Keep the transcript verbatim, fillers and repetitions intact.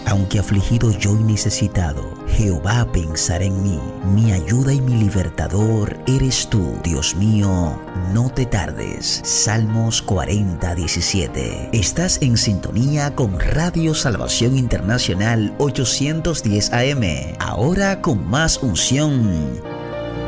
Aunque afligido yo y necesitado, Jehová pensará en mí. Mi ayuda y mi libertador eres tú, Dios mío, no te tardes. Salmos cuarenta, diecisiete. Estás en sintonía con Radio Salvación Internacional ochocientos diez A M. Ahora con más unción.